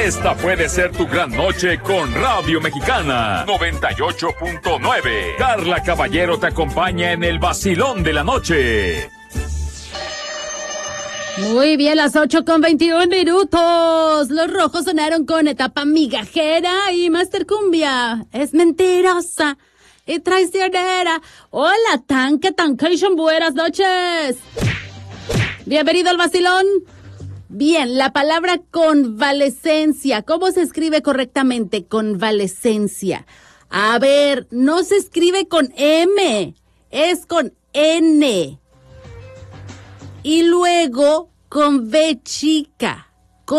Esta puede ser tu gran noche con Radio Mexicana 98.9. Carla Caballero te acompaña en el vacilón de la noche. Muy bien, las 8:21. Los rojos sonaron con Etapa Migajera y Master Cumbia. Es mentirosa y traicionera. Hola, Tancation, buenas noches. Bienvenido al vacilón. Bien, la palabra convalecencia. ¿Cómo se escribe correctamente? Convalecencia. A ver, no se escribe con M, es con N. Y luego con V chica.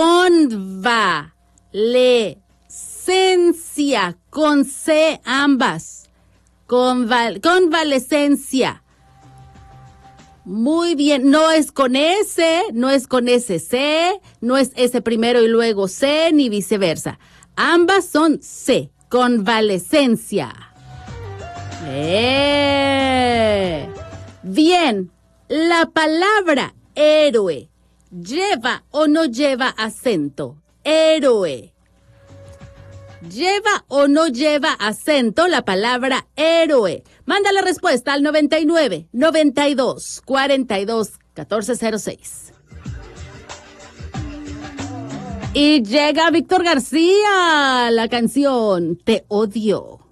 Convalecencia. Con C ambas. Convalecencia. Muy bien, no es con S, no es con SC, no es S primero y luego C, ni viceversa. Ambas son C, convalecencia. Bien, la palabra héroe, ¿lleva o no lleva acento? Héroe. ¿Lleva o no lleva acento la palabra héroe? Manda la respuesta al 99 92 42 1406. Y llega Víctor García, la canción Te Odio.